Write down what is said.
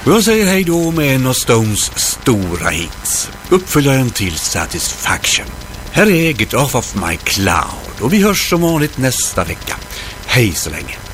Och jag säger hej då med en av Stones stora hits. Uppföljaren till Satisfaction. Här är Get Off of My Cloud. Och vi hörs som vanligt nästa vecka. Hej så länge.